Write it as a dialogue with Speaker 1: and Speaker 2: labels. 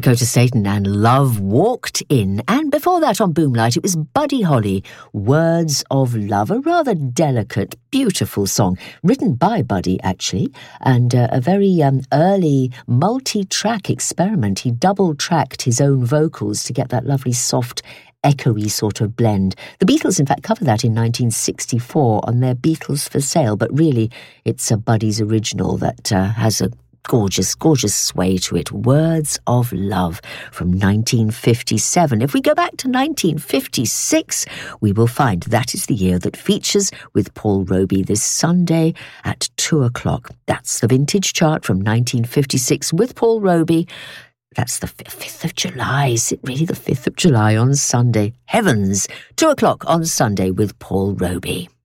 Speaker 1: Dakota Staton and Love Walked In. And before that on Boomlight, it was Buddy Holly, Words of Love, a rather delicate, beautiful song, written by Buddy, actually, and a very early multi-track experiment. He double-tracked his own vocals to get that lovely soft, echoey sort of blend. The Beatles, in fact, covered that in 1964 on their Beatles for Sale, but really it's a Buddy's original that has a gorgeous, gorgeous sway to it. Words of Love from 1957. If we go back to 1956, we will find that is the year that features with Paul Roby this Sunday at 2:00. That's the Vintage Chart from 1956 with Paul Roby. That's the 5th of July. Is it really the 5th of July on Sunday? Heavens! 2:00 on Sunday with Paul Roby.